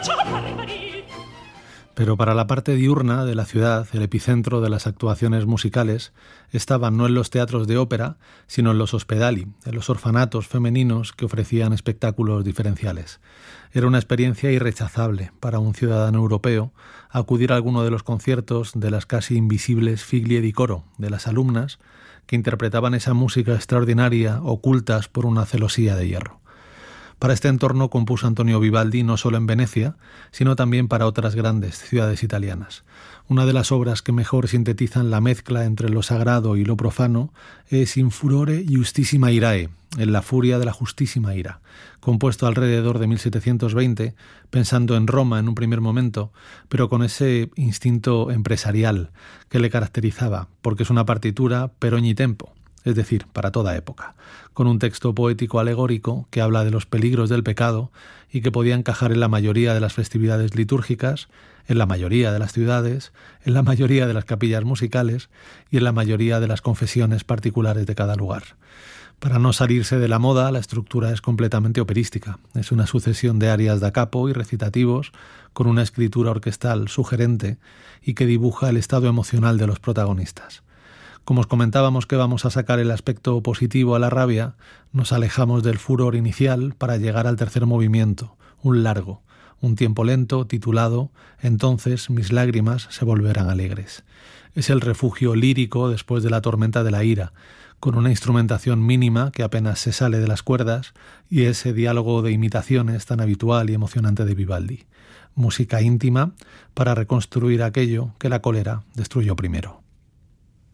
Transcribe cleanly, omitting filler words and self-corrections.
Pero para la parte diurna de la ciudad, el epicentro de las actuaciones musicales estaban no en los teatros de ópera, sino en los ospedali, en los orfanatos femeninos que ofrecían espectáculos diferenciales. Era una experiencia irrechazable para un ciudadano europeo acudir a alguno de los conciertos de las casi invisibles figlie di coro, de las alumnas, que interpretaban esa música extraordinaria ocultas por una celosía de hierro. Para este entorno compuso Antonio Vivaldi no solo en Venecia, sino también para otras grandes ciudades italianas. Una de las obras que mejor sintetizan la mezcla entre lo sagrado y lo profano es In furore justissima irae, en la furia de la justísima ira, compuesto alrededor de 1720, pensando en Roma en un primer momento, pero con ese instinto empresarial que le caracterizaba, porque es una partitura per ogni tempo, es decir, para toda época, con un texto poético alegórico que habla de los peligros del pecado y que podía encajar en la mayoría de las festividades litúrgicas, en la mayoría de las ciudades, en la mayoría de las capillas musicales y en la mayoría de las confesiones particulares de cada lugar. Para no salirse de la moda, la estructura es completamente operística. Es una sucesión de arias da capo y recitativos con una escritura orquestal sugerente y que dibuja el estado emocional de los protagonistas. Como os comentábamos que vamos a sacar el aspecto positivo a la rabia, nos alejamos del furor inicial para llegar al tercer movimiento, un largo, un tiempo lento titulado «Entonces mis lágrimas se volverán alegres». Es el refugio lírico después de la tormenta de la ira, con una instrumentación mínima que apenas se sale de las cuerdas y ese diálogo de imitaciones tan habitual y emocionante de Vivaldi. Música íntima para reconstruir aquello que la cólera destruyó primero.